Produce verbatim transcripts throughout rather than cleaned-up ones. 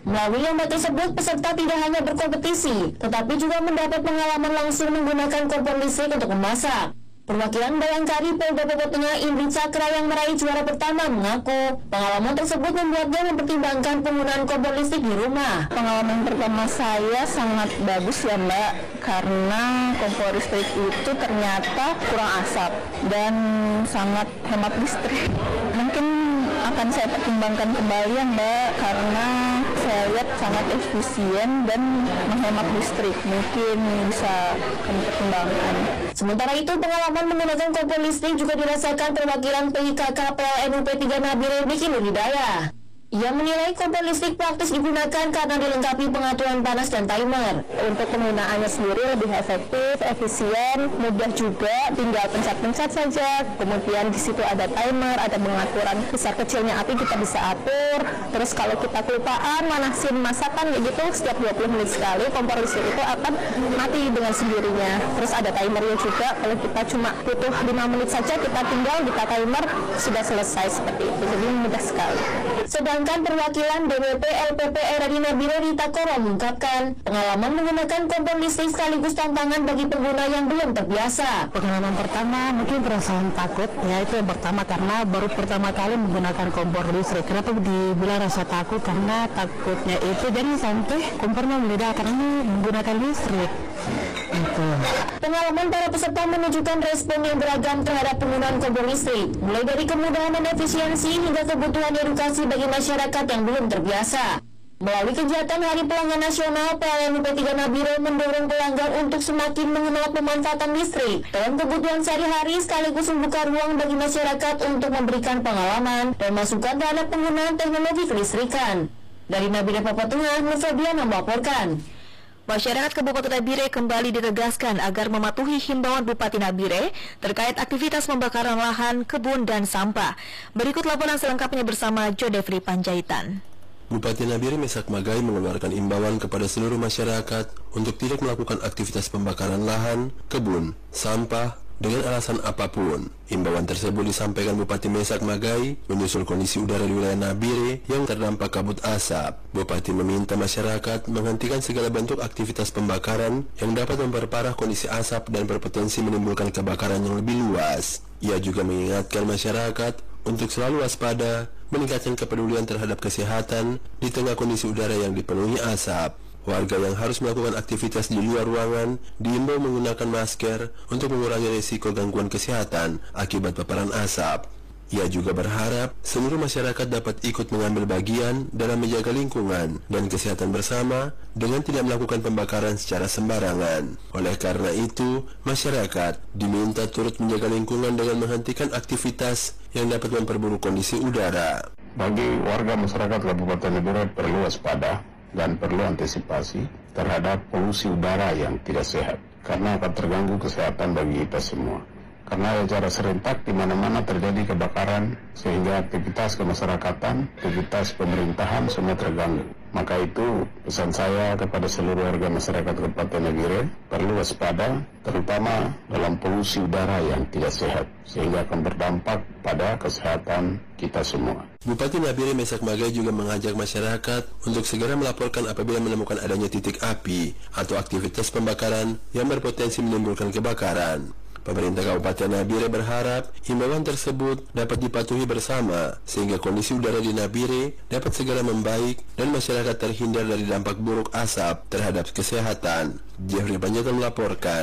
Melalui lomba tersebut, peserta tidak hanya berkompetisi, tetapi juga mendapat pengalaman langsung menggunakan kompor listrik untuk memasak. Perwakilan Bayangkari Polda Papua Tengah Indri Cakra yang meraih juara pertama mengaku pengalaman tersebut membuatnya mempertimbangkan penggunaan kompor listrik di rumah. Pengalaman pertama saya sangat bagus ya Mbak, karena kompor listrik itu ternyata kurang asap dan sangat hemat listrik. Mungkin akan saya pertimbangkan kembali ya Mbak, karena saya lihat sangat efisien dan menghemat listrik. Mungkin bisa kami pertimbangkan. Sementara itu, pengalaman menggunakan kompor listrik juga dirasakan perwakilan P I K K P L N U P tiga Nabire Diki Nurhidayah. Ia menilai kompor listrik praktis digunakan karena dilengkapi pengaturan panas dan timer. Untuk penggunaannya sendiri lebih efektif, efisien, mudah juga, tinggal pencet-pencet saja. Kemudian di situ ada timer, ada pengaturan besar kecilnya api kita bisa atur. Terus kalau kita kelupaan manasin masakan gitu, setiap dua puluh menit sekali kompor listrik itu akan mati dengan sendirinya. Terus ada timernya juga, kalau kita cuma butuh lima menit saja, kita tinggal kita timer, sudah selesai seperti itu. Jadi mudah sekali. Sedangkan perwakilan D W P L P P R di Nabire Rita Koro mengungkapkan pengalaman menggunakan kompor listrik sekaligus tantangan bagi pengguna yang belum terbiasa. Pengalaman pertama mungkin perasaan takut, ya itu yang pertama karena baru pertama kali menggunakan kompor listrik. Kenapa dibilang rasa takut? Karena takutnya itu jadi sampai kompornya meledak karena menggunakan listrik. Itu. Pengalaman para peserta menunjukkan respon yang beragam terhadap penggunaan kompor listrik, mulai dari kemudahan dan efisiensi hingga kebutuhan edukasi bagi masyarakat yang belum terbiasa. Melalui kegiatan Hari Pelanggan Nasional, P L N U P tiga Nabire mendorong pelanggan untuk semakin mengenal pemanfaatan listrik dalam kebutuhan sehari-hari sekaligus membuka ruang bagi masyarakat untuk memberikan pengalaman dan masukan terhadap penggunaan teknologi kelistrikan. Dari Nabire Papua Tengah, Nur Febriana melaporkan. Masyarakat Kabupaten Nabire kembali ditegaskan agar mematuhi himbauan Bupati Nabire terkait aktivitas pembakaran lahan, kebun, dan sampah. Berikut laporan selengkapnya bersama Jodefri Panjaitan. Bupati Nabire Mesak Magai mengeluarkan imbauan kepada seluruh masyarakat untuk tidak melakukan aktivitas pembakaran lahan, kebun, sampah, dengan alasan apapun. Imbauan tersebut disampaikan Bupati Mesak Magai menyusul kondisi udara di wilayah Nabire yang terdampak kabut asap. Bupati meminta masyarakat menghentikan segala bentuk aktivitas pembakaran yang dapat memperparah kondisi asap dan berpotensi menimbulkan kebakaran yang lebih luas. Ia juga mengingatkan masyarakat untuk selalu waspada, meningkatkan kepedulian terhadap kesehatan di tengah kondisi udara yang dipenuhi asap. Warga yang harus melakukan aktivitas di luar ruangan diimbau menggunakan masker untuk mengurangi risiko gangguan kesehatan akibat paparan asap. Ia juga berharap seluruh masyarakat dapat ikut mengambil bagian dalam menjaga lingkungan dan kesehatan bersama dengan tidak melakukan pembakaran secara sembarangan. Oleh karena itu, masyarakat diminta turut menjaga lingkungan dengan menghentikan aktivitas yang dapat memperburuk kondisi udara. Bagi warga masyarakat Kabupaten Nabire perlu waspada dan perlu antisipasi terhadap polusi udara yang tidak sehat, karena akan terganggu kesehatan bagi kita semua. Karena secara serentak di mana-mana terjadi kebakaran, sehingga aktivitas kemasyarakatan, aktivitas pemerintahan semua terganggu. Maka itu pesan saya kepada seluruh warga masyarakat Kabupaten Nabire perlu waspada, terutama dalam polusi udara yang tidak sehat, sehingga akan berdampak pada kesehatan kita semua. Bupati Nabire Mesak Magai juga mengajak masyarakat untuk segera melaporkan apabila menemukan adanya titik api atau aktivitas pembakaran yang berpotensi menimbulkan kebakaran. Pemerintah Kabupaten Nabire berharap himbauan tersebut dapat dipatuhi bersama sehingga kondisi udara di Nabire dapat segera membaik dan masyarakat terhindar dari dampak buruk asap terhadap kesehatan. Jeffrey Panjaitan melaporkan.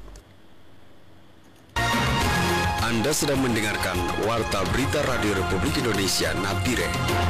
Anda sedang mendengarkan Warta Berita Radio Republik Indonesia Nabire.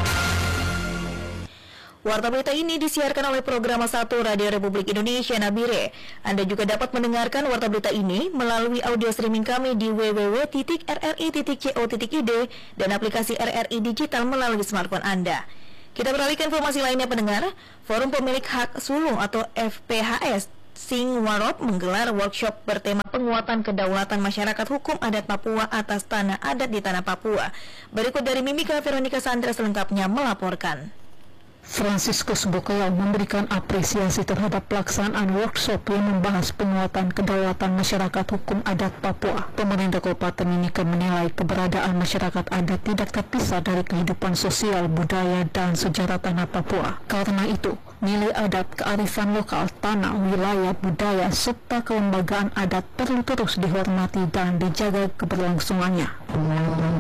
Warta berita ini disiarkan oleh Program satu Radio Republik Indonesia Nabire. Anda juga dapat mendengarkan warta berita ini melalui audio streaming kami di w w w titik r r i titik co titik i d dan aplikasi R R I Digital melalui smartphone Anda. Kita beralih ke informasi lainnya pendengar. Forum Pemilik Hak Sulung atau F P H S Singwarop menggelar workshop bertema penguatan kedaulatan masyarakat hukum adat Papua atas tanah adat di tanah Papua. Berikut dari Mimika Veronica Sandra selengkapnya melaporkan. Franciscus Bokoyal memberikan apresiasi terhadap pelaksanaan workshop yang membahas penguatan kedaulatan masyarakat hukum adat Papua. Pemerintah Kabupaten Mimika menilai keberadaan masyarakat adat tidak terpisah dari kehidupan sosial, budaya, dan sejarah tanah Papua. Karena itu, nilai adat, kearifan lokal, tanah, wilayah, budaya, serta kelembagaan adat perlu terus dihormati dan dijaga keberlangsungannya.